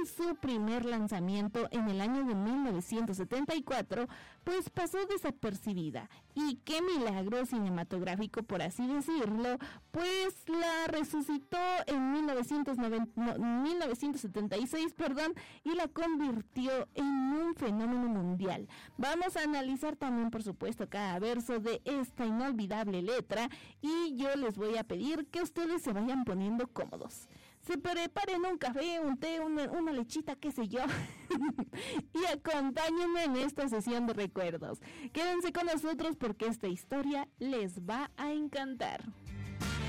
en su primer lanzamiento en el año de 1974, pues pasó desapercibida. Y qué milagro cinematográfico, por así decirlo, pues la resucitó en 1976, y la convirtió en un fenómeno mundial. Vamos a analizar también, por supuesto, cada verso de esta inolvidable letra, y yo les voy a pedir que ustedes se vayan poniendo cómodos. Se preparen un café, un té, una lechita, qué sé yo, y acompáñenme en esta sesión de recuerdos. Quédense con nosotros porque esta historia les va a encantar.